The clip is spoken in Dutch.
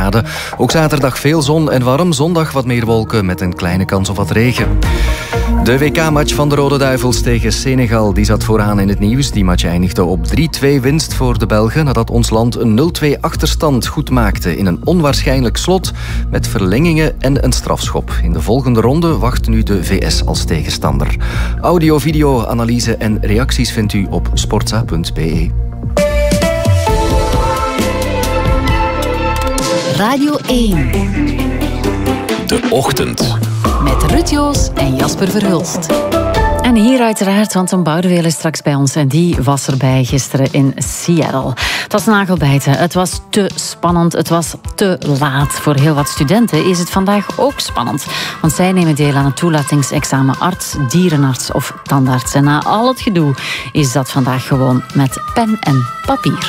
graden. Ook zaterdag veel zon en warm. Zondag wat meer wolken met een kleine kans op wat regen. De WK-match van de Rode Duivels tegen Senegal die zat vooraan in het nieuws. Die match eindigde op 3-2 winst voor de Belgen nadat ons land een 0-2 achterstand goed maakte in een onwaarschijnlijk slot met verlengingen en een strafschop. In de volgende ronde wacht nu de VS als tegenstander. Audio, video, analyse en reacties vindt u op sportza.be. Radio 1. De Ochtend. Met Ruud Joos en Jasper Verhulst. En hier uiteraard, want Tom Boudeweel is straks bij ons en die was erbij gisteren in Seattle. Het was nagelbijten, het was te spannend, het was te laat. Voor heel wat studenten is het vandaag ook spannend. Want zij nemen deel aan het toelatingsexamen arts, dierenarts of tandarts. En na al het gedoe is dat vandaag gewoon met pen en papier.